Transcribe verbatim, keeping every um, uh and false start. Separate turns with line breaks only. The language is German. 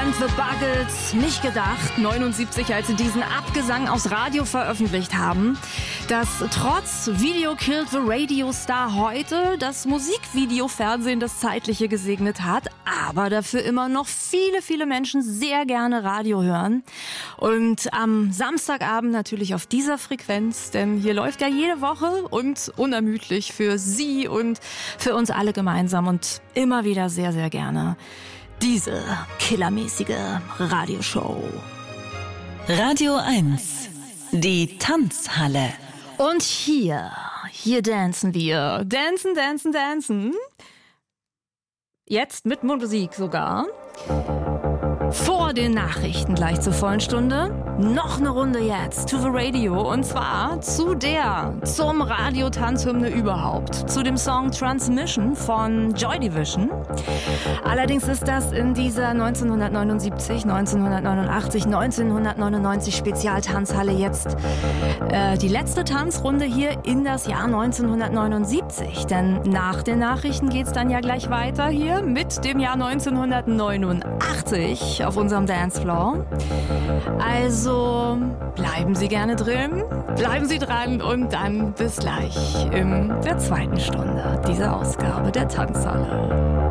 and the Buggles, nicht gedacht, neunundsiebzig, als sie diesen Abgesang aufs Radio veröffentlicht haben, dass trotz Video Killed the Radio Star heute das Musikvideo-Fernsehen das Zeitliche gesegnet hat, aber dafür immer noch viele, viele Menschen sehr gerne Radio hören. Und am Samstagabend natürlich auf dieser Frequenz, denn hier läuft ja jede Woche und unermüdlich für Sie und für uns alle gemeinsam und immer wieder sehr, sehr gerne diese killermäßige Radioshow.
Radio eins, die Tanzhalle.
Und hier, hier dancen wir. Dancen, dancen, dancen. Jetzt mit Musik sogar. Vor den Nachrichten gleich zur vollen Stunde. Noch eine Runde jetzt to the Radio. Und zwar zu der, zum Radio-Tanzhymne überhaupt. Zu dem Song Transmission von Joy Division. Allerdings ist das in dieser neunzehnhundertneunundsiebzig, neunzehnhundertneunundachtzig, neunzehnhundertneunundneunzig Spezialtanzhalle jetzt äh, die letzte Tanzrunde hier in das Jahr neunzehnhundertneunundsiebzig. Denn nach den Nachrichten geht's dann ja gleich weiter hier mit dem Jahr neunzehnhundertneunundachtzig auf unserem Dancefloor. Also bleiben Sie gerne drin, bleiben Sie dran und dann bis gleich in der zweiten Stunde dieser Ausgabe der Tanzhalle.